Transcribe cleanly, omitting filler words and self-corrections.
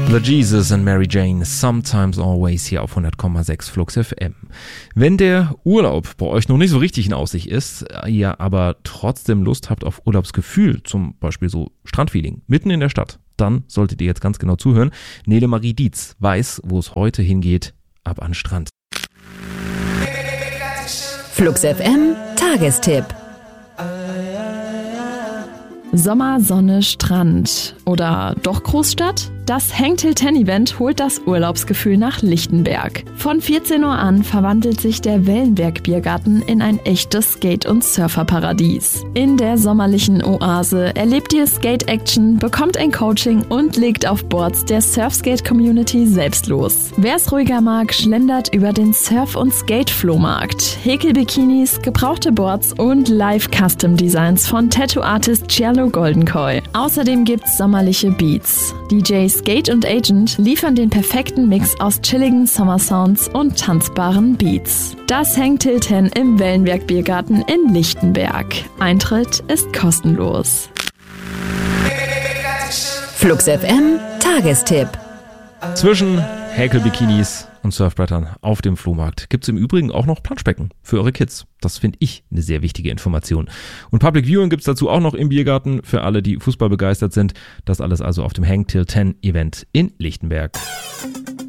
The Jesus and Mary Jane, Sometimes Always hier auf 100,6 Flux FM. Wenn der Urlaub bei euch noch nicht so richtig in Aussicht ist, ihr aber trotzdem Lust habt auf Urlaubsgefühl, zum Beispiel so Strandfeeling, mitten in der Stadt, dann solltet ihr jetzt ganz genau zuhören. Nele Marie Dietz weiß, wo es heute hingeht, ab an den Strand. Flux FM Tagestipp. Sommer, Sonne, Strand oder doch Großstadt? Das Hang Till 10 Event holt das Urlaubsgefühl nach Lichtenberg. Von 14 Uhr an verwandelt sich der Wellenberg Biergarten in ein echtes Skate- und Surferparadies. In der sommerlichen Oase erlebt ihr Skate-Action, bekommt ein Coaching und legt auf Boards der Surfskate-Community selbst los. Wer es ruhiger mag, schlendert über den Surf- und Skate-Flohmarkt. Häkelbikinis, gebrauchte Boards und Live-Custom-Designs von Tattoo-Artist Cielo Goldenkoi. Außerdem gibt's sommerliche Beats. DJs Skate und Agent liefern den perfekten Mix aus chilligen Summer-Sounds und tanzbaren Beats. Das Hang Till 10 im Wellenberg Biergarten in Lichtenberg. Eintritt ist kostenlos. Flux FM Tagestipp. Zwischen Häkelbikinis und Surfbrettern auf dem Flohmarkt gibt es im Übrigen auch noch Planschbecken für eure Kids. Das finde ich eine sehr wichtige Information. Und Public Viewing gibt es dazu auch noch im Biergarten für alle, die Fußball begeistert sind. Das alles also auf dem Hang Till 10 Event in Lichtenberg.